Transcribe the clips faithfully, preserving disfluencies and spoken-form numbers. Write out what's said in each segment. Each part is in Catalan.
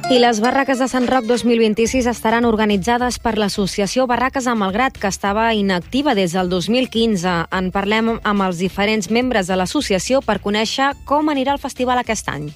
I les barraques de Sant Roc dos mil vint-i-sis estaran organitzades per l'associació Barraques a Malgrat, que estava inactiva des del dos mil quinze. En parlem amb els diferents membres de l'associació per conèixer com anirà el festival aquest any.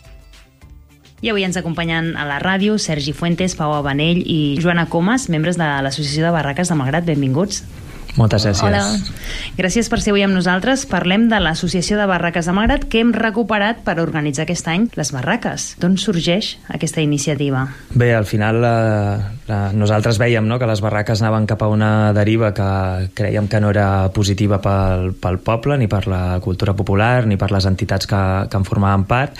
I avui ens acompanyen a la ràdio Sergi Fuentes, Pau Abanell i Joana Comas, membres de l'Associació de Barraques de Malgrat. Benvinguts. Moltes gràcies. Hola. Gràcies per ser avui amb nosaltres. Parlem de l'Associació de Barraques de Malgrat, que hem recuperat per organitzar aquest any les barraques. D'on sorgeix aquesta iniciativa? Bé, al final la, la, nosaltres vèiem, no?, que les barraques anaven cap a una deriva que creiem que no era positiva pel, pel poble, ni per la cultura popular, ni per les entitats que, que en formaven part.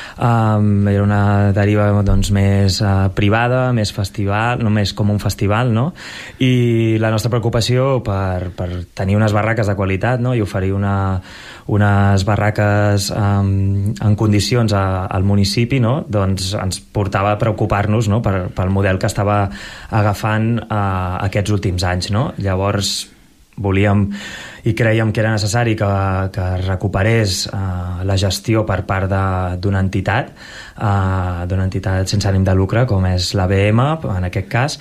Um, era una deriva doncs, més uh, privada, més festival, només com un festival, no? I la nostra preocupació per, per tenir unes barraques de qualitat, no?, i oferir una, unes barraques um, en condicions a, al municipi, no?, doncs ens portava a preocupar-nos, no?, per, pel model que estava agafant uh, aquests últims anys, no? Llavors volíem i creiem que era necessari que, que recuperés uh, la gestió per part d'una entitat, uh, d'una entitat sense ànim de lucre, com és l'A B M, en aquest cas,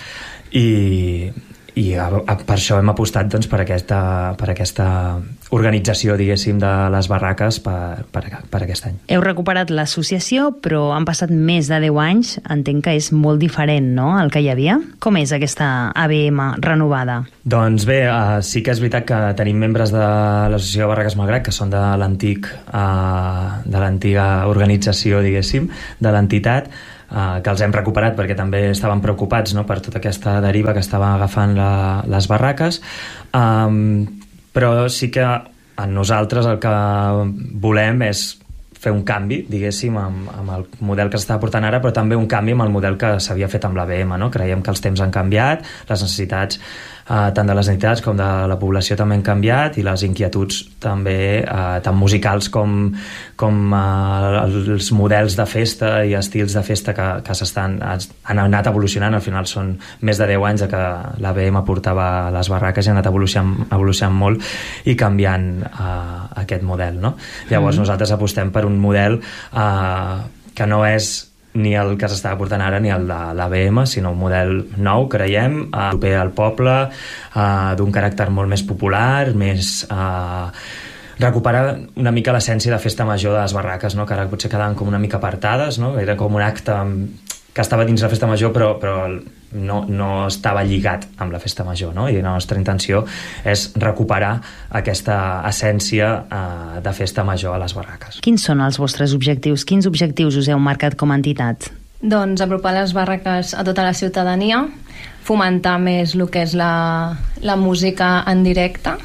i, i a, a, per això hem apostat doncs, per, aquesta, per aquesta organització, diguéssim, de les barraques per, per, per aquest any. Heu recuperat l'associació, però han passat més de deu anys. Entenc que és molt diferent, no?, el que hi havia. Com és aquesta A B M renovada? Doncs bé, uh, sí que és veritat que tenim membres de l'Associació de Barraques Malgrat, que són de l'antic, uh, de l'antiga organització, diguéssim, de l'entitat, Uh, que els hem recuperat perquè també estaven preocupats, no?, per tota aquesta deriva que estaven agafant la, les barraques, um, però sí que a nosaltres el que volem és fer un canvi, diguéssim, amb, amb el model que s'està portant ara, però també un canvi amb el model que s'havia fet amb l'A B M, no? Creiem que els temps han canviat, les necessitats eh, tant de les entitats com de la població també han canviat, i les inquietuds també, eh, tant musicals com, com eh, els models de festa i estils de festa que, que s'estan, han anat evolucionant. Al final són més de deu anys de que l'A B M portava les barraques i ha anat evolucionant, evolucionant molt i canviant eh, aquest model, no? Llavors mm. nosaltres apostem per un model eh, que no és ni el que s'està portant ara ni el de l'A B M, sinó un model nou, creiem, eh, proper al poble, eh, d'un caràcter molt més popular, més... Eh, recuperar una mica l'essència de festa major de les barraques, no?, que ara potser quedaven com una mica apartades, no?, era com un acte que estava dins la festa major, però, però no, no estava lligat amb la festa major, no? I la nostra intenció és recuperar aquesta essència eh, de festa major a les barraques. Quins són els vostres objectius? Quins objectius us heu marcat com a entitat? Doncs apropar les barraques a tota la ciutadania, fomentar més el que és la, la música en directe,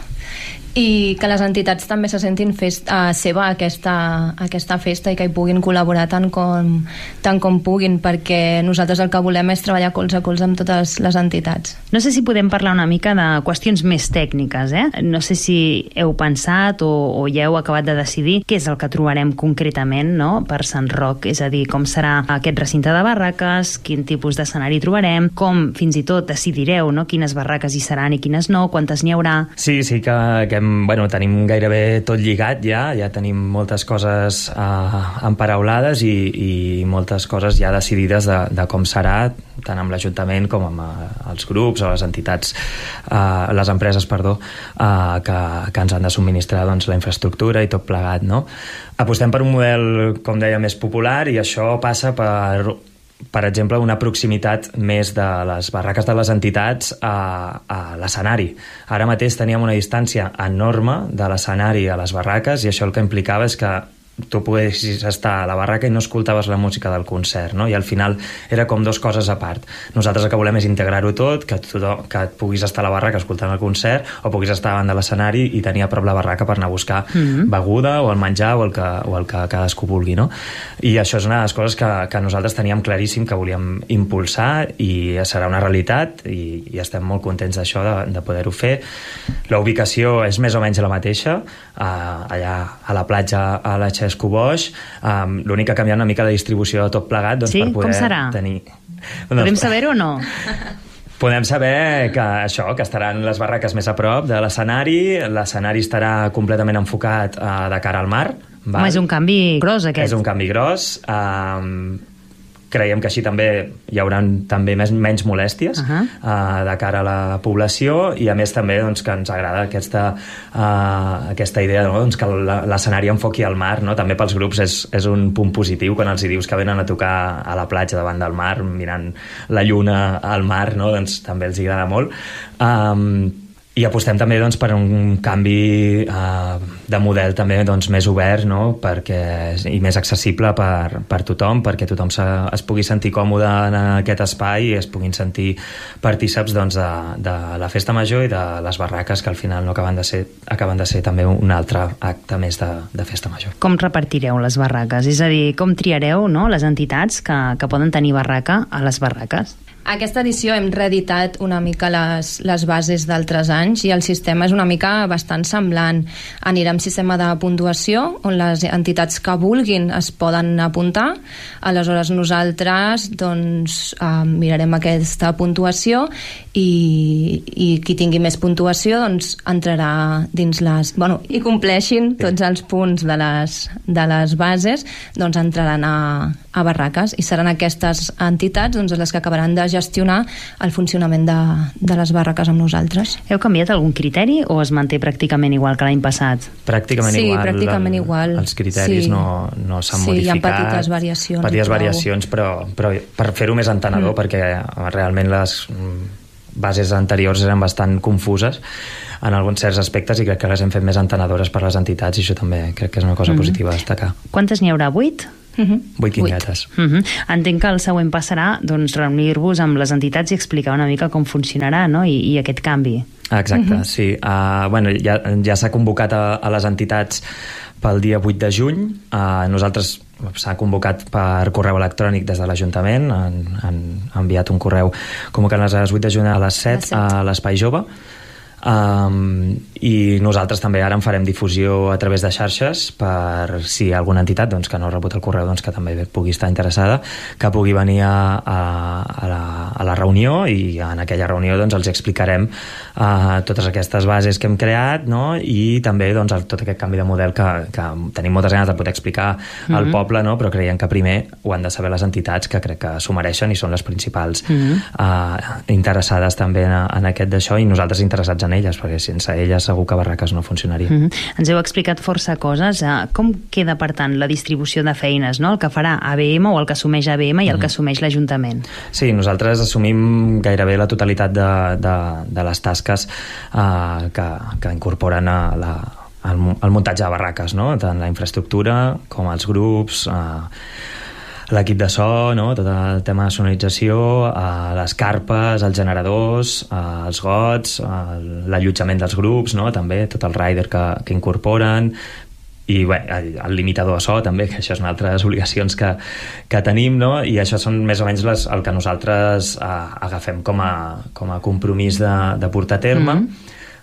i que les entitats també se sentin fest, uh, seva aquesta, aquesta festa i que hi puguin col·laborar tant com, tant com puguin, perquè nosaltres el que volem és treballar colze a colze amb totes les entitats. No sé si podem parlar una mica de qüestions més tècniques, eh? No sé si heu pensat o, o ja heu acabat de decidir què és el que trobarem concretament, no?, per Sant Roc, és a dir, com serà aquest recinte de barraques, quin tipus d'escenari trobarem, com fins i tot decidireu, no?, quines barraques hi seran i quines no, quantes n'hi haurà. Sí, sí que, que bueno, tenim gairebé tot lligat ja, ja tenim moltes coses eh, emparaulades i, i moltes coses ja decidides de, de com serà, tant amb l'Ajuntament com amb eh, els grups o les entitats, eh, les empreses, perdó, eh, que, que ens han de subministrar doncs, la infraestructura i tot plegat, no? Apostem per un model, com deia, més popular, i això passa per... per exemple, una proximitat més de les barraques de les entitats a, a l'escenari. Ara mateix teníem una distància enorme de l'escenari a les barraques, i això el que implicava és que tu poguessis estar a la barraca i no escoltaves la música del concert, no? I al final era com dos coses a part. Nosaltres el que volem és integrar-ho tot, que, tu, que et puguis estar a la barraca escoltant el concert, o puguis estar davant de l'escenari i tenir a prop la barraca per anar a buscar mm-hmm. beguda o el menjar o el que, o el que cadascú vulgui, no? I això és una de les coses que, que nosaltres teníem claríssim que volíem impulsar, i serà una realitat, i, i estem molt contents d'això, de, de poder-ho fer. La ubicació és més o menys la mateixa, uh, allà a la platja a la Xesco Boix, um, l'únic que ha canviat una mica la distribució de tot plegat, doncs, sí? per poder Com serà? tenir... Podem saber-ho o no? Podem saber que això, que estaran les barraques més a prop de l'escenari, l'escenari estarà completament enfocat uh, de cara al mar. Val? Home, és un canvi gros, aquest. És un canvi gros. Um, creiem que així també hi haurà també més, menys molèsties uh -huh. uh, de cara a la població, i a més també doncs, que ens agrada aquesta, uh, aquesta idea, no? Doncs que l'escenari enfoqui al mar, no? També pels grups és, és un punt positiu quan els hi dius que venen a tocar a la platja davant del mar, mirant la lluna al mar, no? Doncs també els agrada molt. Um, I apostem també doncs, per un canvi uh, de model també doncs, més obert, no? Perquè, i més accessible per, per tothom, perquè tothom se, es pugui sentir còmode en aquest espai i es puguin sentir partíceps doncs, de, de la festa major i de les barraques, que al final no acaben de ser, acaben de ser també un altre acte més de, de festa major. Com repartireu les barraques? És a dir, com triareu, no?, les entitats que, que poden tenir barraca a les barraques? Aquesta edició hem reeditat una mica les, les bases d'altres anys i el sistema és una mica bastant semblant. Anirà amb sistema de puntuació on les entitats que vulguin es poden apuntar. Aleshores nosaltres doncs, eh, mirarem aquesta puntuació i, i qui tingui més puntuació doncs, entrarà dins les... Bueno, i compleixin tots els punts de les, de les bases, doncs entraran a, a barraques i seran aquestes entitats doncs, les que acabaran de gestionar el funcionament de, de les barraques amb nosaltres. Heu canviat algun criteri o es manté pràcticament igual que l'any passat? Pràcticament sí, igual. Sí, pràcticament igual. Els criteris sí. no, no s'han sí, modificat. Sí, hi ha petites variacions. Petites variacions, però, però per fer-ho més entenedor, mm. perquè realment les bases anteriors eren bastant confuses en alguns certs aspectes i crec que les hem fet més entenedores per les entitats i això també crec que és una cosa mm. positiva a destacar. Quantes n'hi haurà? Vuit? Uh -huh. Vuit guinguetes. Uh -huh. Entenc que el següent passarà doncs, reunir-vos amb les entitats i explicar una mica com funcionarà, no? I, i aquest canvi. Exacte, uh -huh. sí. Uh, bueno, ja, ja s'ha convocat a, a les entitats pel dia vuit de juny. Uh, nosaltres s'ha convocat per correu electrònic des de l'Ajuntament, han, han enviat un correu convocant les a les vuit de juny a les set a l'Espai Jove. Um, i nosaltres també ara en farem difusió a través de xarxes per si hi ha alguna entitat doncs, que no ha rebut el correu doncs, que també pugui estar interessada, que pugui venir a, a, a, la, a la reunió i en aquella reunió doncs, els explicarem uh, totes aquestes bases que hem creat, no? I també doncs, el, tot aquest canvi de model que, que tenim moltes ganes de poder explicar mm-hmm. al poble, no? Però creiem que primer ho han de saber les entitats, que crec que s'ho mereixen i són les principals mm-hmm. uh, interessades també en, en aquest d'això, i nosaltres interessats en elles, perquè sense elles segur que barraques no funcionaria. Mm-hmm. Ens heu explicat força coses. Com queda, per tant, la distribució de feines, no? El que farà A B M o el que assumeix A B M i el mm-hmm. que assumeix l'Ajuntament? Sí, nosaltres assumim gairebé la totalitat de, de, de les tasques uh, que, que incorporen a la, al, al muntatge de barraques, no? Tant la infraestructura com els grups, uh, l'equip de so, no? Tot el tema de sonorització, eh, les carpes, els generadors, eh, els gots, eh, l'allotjament dels grups, no? També tot el rider que, que incorporen, i bé, el, el limitador de so també, que això és una altra de les obligacions que, que tenim, no? I això són més o menys les, el que nosaltres eh, agafem com a, com a compromís de, de portar a terme. Mm-hmm.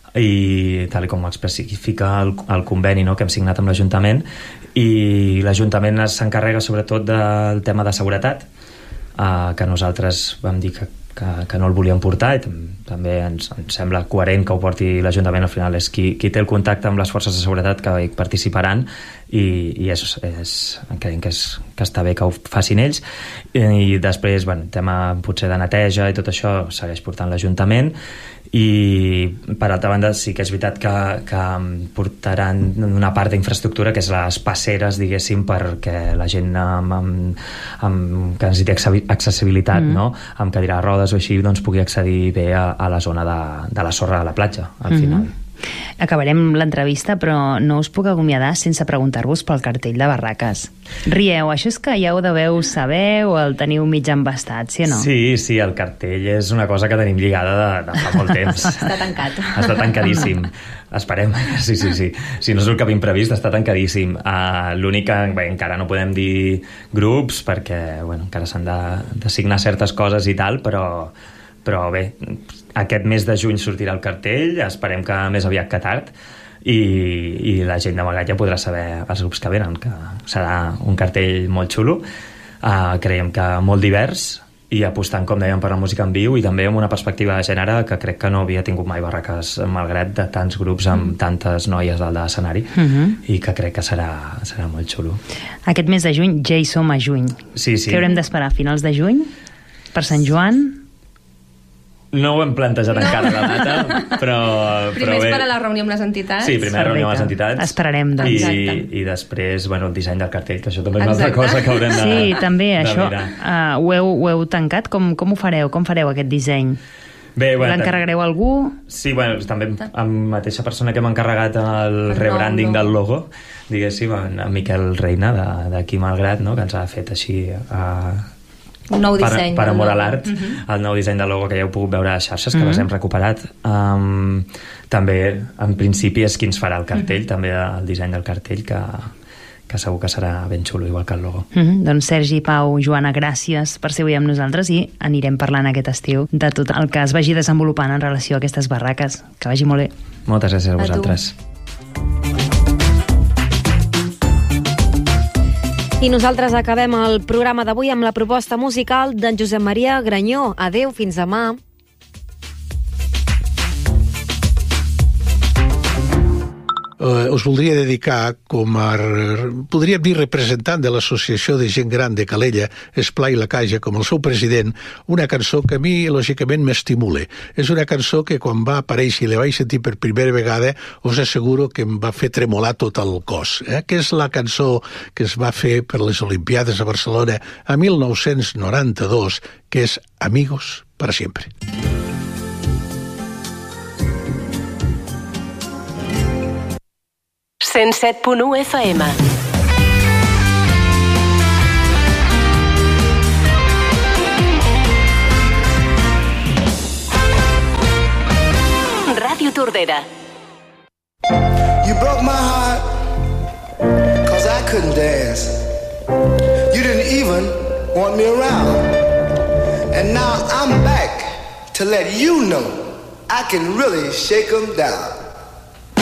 I tal com especifica el, el conveni, no?, que hem signat amb l'Ajuntament, i l'Ajuntament s'encarrega sobretot del tema de seguretat, eh, que nosaltres vam dir que, que, que no el volíem portar, i també ens, ens sembla coherent que ho porti l'Ajuntament. Al final és qui, qui té el contacte amb les forces de seguretat que hi participaran, i, i és, és, creiem que, és, que està bé que ho facin ells. I, i després, bueno, tema potser de neteja i tot això segueix portant l'Ajuntament. I per altra banda sí que és veritat que, que portaran una part d'infraestructura, que és les passeres, diguéssim, perquè la gent amb, amb, amb que necessiti accessibilitat, mm. no?, amb cadira de rodes o així, doncs pugui accedir bé a, a la zona de, de la sorra de la platja al mm-hmm. final. Acabarem l'entrevista, però no us puc acomiadar sense preguntar-vos pel cartell de barraques. Rieu, això és que ja ho deveu saber o el teniu mig embastat, sí o no? Sí, sí, el cartell és una cosa que tenim lligada de, de fa molt temps. Està tancat. Està tancadíssim. Esperem, sí, sí, sí. Si no és el cap imprevist, està tancadíssim. Uh, L'únic que bé, encara no podem dir grups, perquè bueno, encara s'han de, de signar certes coses i tal, però, però bé, aquest mes de juny sortirà el cartell, esperem que més aviat que tard, i, i la gent de Malgrat ja podrà saber els grups que venen, que serà un cartell molt xulo, uh, creiem que molt divers, i apostant, com dèiem, per la música en viu i també amb una perspectiva de gènere que crec que no havia tingut mai Barraques Malgrat, de tants grups amb tantes noies dalt de l'escenari, uh -huh. i que crec que serà, serà molt xulo. Aquest mes de juny ja hi som a juny. Sí, sí. Què haurem d'esperar? Finals de juny? Per Sant Joan? No ho hem plantejat no. encara la data, però... Primer però és per a la reunió amb les entitats. Sí, primer reunió amb les entitats. Esperarem, doncs. I, i després, bueno, el disseny del cartell, que això també és una altra cosa que haurem de Sí, també, de això. Uh, ho, heu, ho heu tancat? Com, com ho fareu? Com fareu aquest disseny? Bé, bueno, l'encarregareu a algú? Sí, bueno, també amb la mateixa persona que m'ha encarregat el rebranding del logo, diguéssim, en Miquel Reina, d'aquí Malgrat, no?, que ens ha fet així... Uh, un nou disseny per, per amor a l'art, uh -huh. el nou disseny del logo que ja heu pogut veure a les xarxes, que uh -huh. les hem recuperat. Um, també, en principi, és qui ens farà el cartell, uh -huh. també el disseny del cartell, que, que segur que serà ben xulo, igual que el logo. Uh -huh. Doncs Sergi, Pau, Joana, gràcies per ser avui amb nosaltres i anirem parlant aquest estiu de tot el que es vagi desenvolupant en relació a aquestes barraques. Que vagi molt bé. Moltes gràcies a vosaltres. A I nosaltres acabem el programa d'avui amb la proposta musical d'en Josep Maria Granyó. Adéu, fins demà. Uh, us voldria dedicar com a, podríem dir, representant de l'Associació de Gent Gran de Calella, Esplai La Caja, com el seu president, una cançó que a mi, lògicament, m'estimula. És una cançó que quan va aparèixer i la vaig sentir per primera vegada, us asseguro que em va fer tremolar tot el cos, eh? Que és la cançó que es va fer per les Olimpiades a Barcelona a mil nou-cents noranta-dos, que és Amigos para siempre. cent set punt u F M. Ràdio Tordera. You broke my heart cause I couldn't dance. You didn't even want me around. And now I'm back to let you know I can really shake 'em down.